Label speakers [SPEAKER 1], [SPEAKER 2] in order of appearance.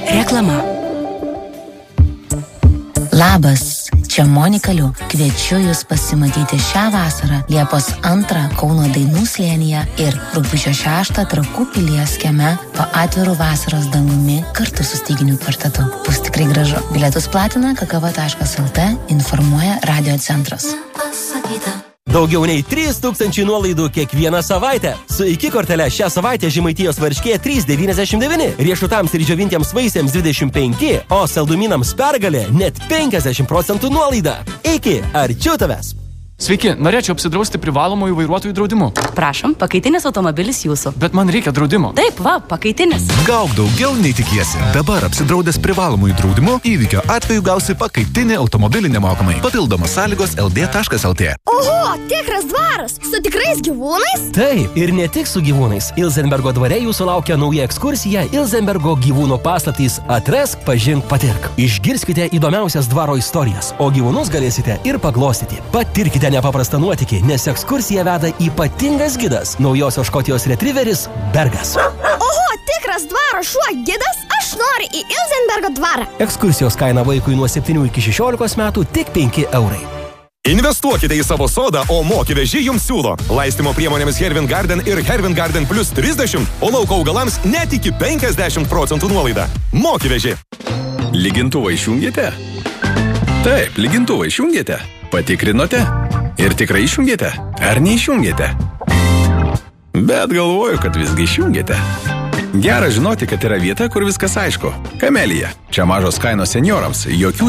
[SPEAKER 1] Reklama.
[SPEAKER 2] Labas, čia Monika Liu. Kviečiu Jūs pasimatyti šią vasarą Liepos 2 Kauno Dainų slėnyje ir rugpjūčio 6 Trakų pilies kieme po atviru vasaros dangumi kartu su styginių kvartetu. Bus tikrai gražu. Bilietus platina kakava.lt, informuoja Radio centras.
[SPEAKER 3] Daugiau nei 3000 nuolaidų kiekvieną savaitę. Su iki kortele šią savaitę Žemaitijos varškė 3,99, riešutams ir džiovintiems vaisiams 25, o saldumynams Pergalė net 50% nuolaida. Iki, arčiau tavęs.
[SPEAKER 4] Sveiki, norėčiau apsidrausti privalomųjų vairuotojų draudimu.
[SPEAKER 1] Prašom, pakaitinis automobilis jūsų.
[SPEAKER 4] Bet man reikia draudimo.
[SPEAKER 1] Taip, va, pakaitinis.
[SPEAKER 5] Gauk daugiau nei tikiesi. Dabar apsidraudęs privalomųjų draudimu, įvykio atveju gausi pakaitinį automobilį nemokamai. Papildomos sąlygos ld.lt.
[SPEAKER 6] Oho, tikras dvaras, su tikrais gyvūnais?
[SPEAKER 3] Taip, ir ne tik su gyvūnais. Ilzenbergo dvare jūsų laukia nauja ekskursija Ilzenbergo gyvūnų paslaptys Atrask, pažink, patirk. Išgirskite įdomiausias dvaro istorijas, o gyvūnus galėsite ir paglostyti. Patirkite nepaprastą nuotykį, nes ekskursiją veda ypatingas gidas, naujosios Škotijos retrieveris Bergas.
[SPEAKER 6] Oho, tikras dvaro šuo gidas, aš noriu į Ilzenbergo dvarą.
[SPEAKER 3] Ekskursijos kaina vaikui nuo 7 iki 16 metų tik 5 eurai.
[SPEAKER 7] Investuokite į savo sodą, o Moki veži jums siūlo. Laistymo priemonėmis Hervin Garden ir Hervin Garden plus 30, o lauko augalams net iki 50% nuolaida. Moki veži.
[SPEAKER 8] Lygintuvą išjungėte? Taip, lygintuvą išjungėte. Patikrinote? Ir tikrai išjungėte? Ar neišjungėte? Bet galvoju, kad visgi išjungėte. Gera žinoti, kad yra vieta, kur viskas aišku. Kamelija. Čia mažos kainos seniorams, jokių